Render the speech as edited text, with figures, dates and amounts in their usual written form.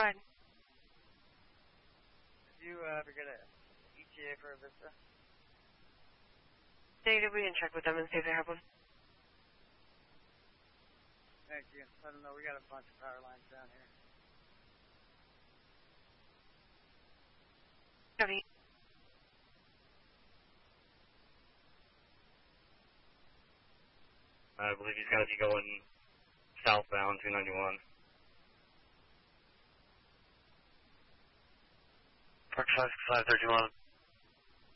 Go ahead. Did you ever get an ETA for a Vista? Negative, we can check with them and see if they have one. Thank you. Let them know we got a bunch of power lines down here. Copy. I believe he's going to be going southbound 291. Park 56531.